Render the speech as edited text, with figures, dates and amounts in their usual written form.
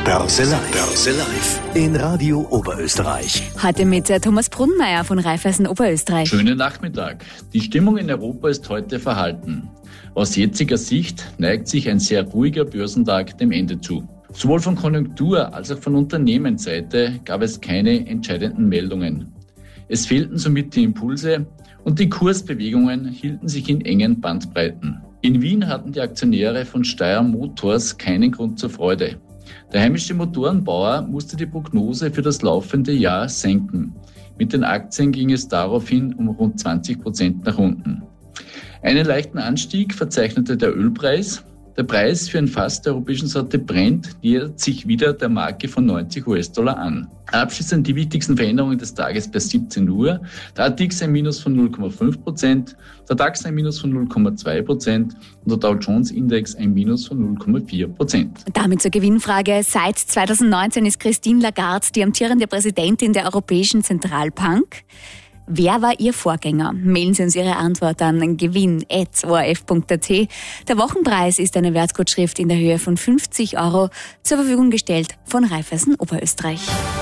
Börse Live in Radio Oberösterreich. Heute mit Thomas Brunmeier von Raiffeisen Oberösterreich. Schönen Nachmittag. Die Stimmung in Europa ist heute verhalten. Aus jetziger Sicht neigt sich ein sehr ruhiger Börsentag dem Ende zu. Sowohl von Konjunktur- als auch von Unternehmensseite gab es keine entscheidenden Meldungen. Es fehlten somit die Impulse und die Kursbewegungen hielten sich in engen Bandbreiten. In Wien hatten die Aktionäre von Steyr Motors keinen Grund zur Freude. Der heimische Motorenbauer musste die Prognose für das laufende Jahr senken. Mit den Aktien ging es daraufhin um rund 20% nach unten. Einen leichten Anstieg verzeichnete der Ölpreis. Der Preis für ein Fass der europäischen Sorte Brent nähert sich wieder der Marke von $90 an. Abschließend die wichtigsten Veränderungen des Tages bei 17 Uhr. Der ATX ein Minus von 0,5%, der DAX ein Minus von 0,2% und der Dow Jones Index ein Minus von 0,4%. Damit zur Gewinnfrage. Seit 2019 ist Christine Lagarde die amtierende Präsidentin der Europäischen Zentralbank. Wer war Ihr Vorgänger? Mailen Sie uns Ihre Antwort an gewinn@orf.at. Der Wochenpreis ist eine Wertgutschrift in der Höhe von 50 € zur Verfügung gestellt von Raiffeisen Oberösterreich.